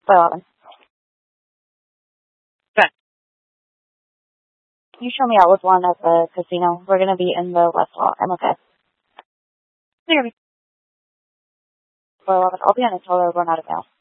by 11. Good. Can you show me out with one at the casino? We're going to be in the West Hall. I'm okay. Clear me. By 11. I'll be on until I run out of mail.